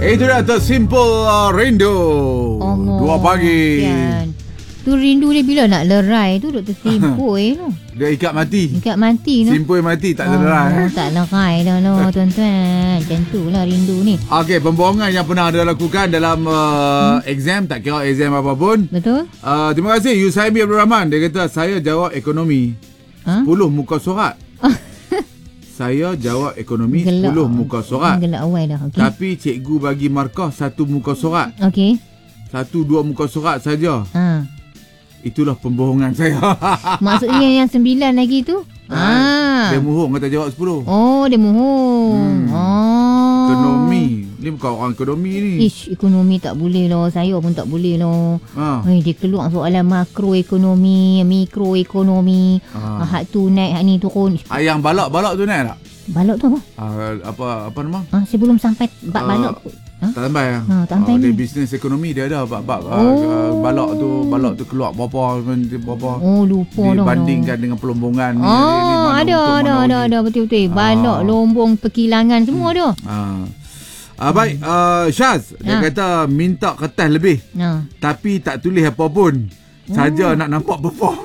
Itu dah Simple Rindu. Allah, 2 pagi kan. Tu rindu dia bila nak lerai tu Dr. Simple tu. dia ikat mati. Ikat mati tu. Simple mati tak lerai. Tak lerai dah lah tuan-tuan. Macam tu lah rindu ni. Okey, pembohongan yang pernah anda lakukan dalam exam, tak kira exam apapun. Betul? Terima kasih Yusaimi Abdul Rahman. Dia kata saya jawab ekonomi 10 muka surat. Saya jawab ekonomi 10 muka surat. Gelak awal dah. Okay. Tapi cikgu bagi markah 1 muka surat. Okey. 1-2 muka surat saja. Itulah pembohongan saya. Maksudnya yang 9 lagi tu? Dia mohong kata jawab 10. Oh, dia mohong. Ekonomi. Ni bukan orang ekonomi ni. Ekonomi tak boleh lah. Saya pun tak boleh lah. Dia keluar soalan makroekonomi, mikroekonomi. Hak tu naik, hak ni turun. Yang balok tu naik tak? Balok tu apa? Apa nama? Sebelum sampai balok. Tak sampai lah. Tak sampai dia ni. bisnes ekonomi dia ada bab balok tu keluar berapa lupa dah. dibandingkan dengan pelombongan ni. Ada betul-betul. Balok, lombong, perkilangan semua ada. Baik, Syaz dia kata minta kertas lebih. Tapi tak tulis apa pun. Saja nak nampak perform.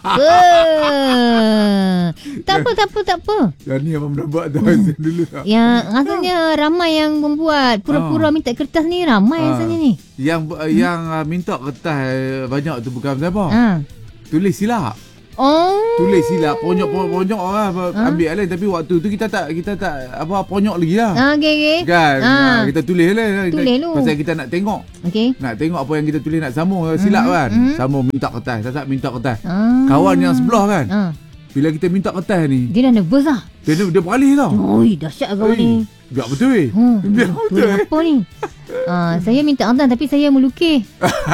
Tak apa. Yang ni abang dah buat dah dulu. Yang rasanya ramai yang membuat pura-pura minta kertas ni, ramai rasanya ni. Yang minta kertas banyak tu bukan siapa. Tulis silap. Tulis silap, ponyok lah ambil lain, tapi waktu tu kita tak ponyok lagi lah. Okey. Kan? Kita tulis lah. Tulis lu. Pasal kita nak tengok. Okey. Nak tengok apa yang kita tulis, nak sambung silap kan. Sambung minta kertas, tak minta kertas. Kawan yang sebelah kan. Bila kita minta kertas ni, dia dah nervous lah. Dia beralih tau. Oi, dahsyat kawan ni. Biar betul Biar betul apa ni? Saya minta kertas tapi saya melukis.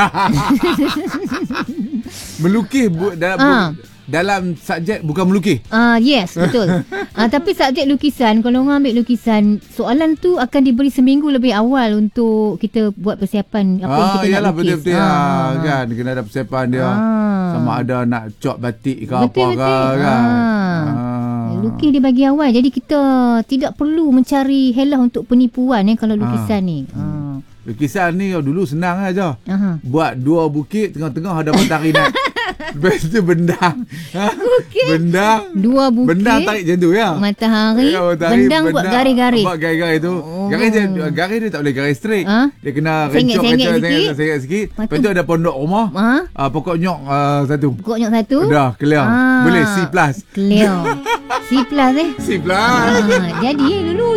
Melukis dalam subjek bukan melukis. Yes, betul. Tapi subjek lukisan, kalau orang ambil lukisan, soalan tu akan diberi seminggu lebih awal untuk kita buat persiapan apa yang kita nak lukis. Betul-betul kan, kena ada persiapan dia. Sama ada nak cop batik ke betul. kan. Lukis dia bagi awal, jadi kita tidak perlu mencari helah untuk penipuan kalau lukisan ni. Lukisan ni dulu senang aja. Buat 2 bukit, tengah-tengah ada matahari naik. Lepas tu bendang. Bendang. 2 bukit. Bendang tarik macam tu ya. Matahari. Bendang buat garis-garis. Buat garis-garis tu. Garis dia tak boleh garis straight. Dia kena sengit sikit. Lepas tu ada pondok rumah. Pokok nyok satu. Pokok nyok satu. Dah clear. Boleh C+. Clear. C+. C+. Jadi dulu.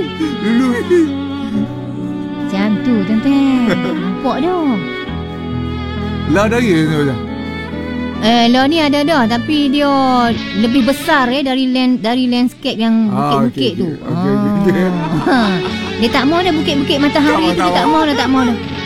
Macam tu tuan-tuan. Nampak dah. Lah dari tu macam. Lah ni ada dah, tapi dia lebih besar dari landscape yang bukit-bukit tu. Okay. Dia tak mau dah bukit-bukit matahari tu, dia tak mau dah.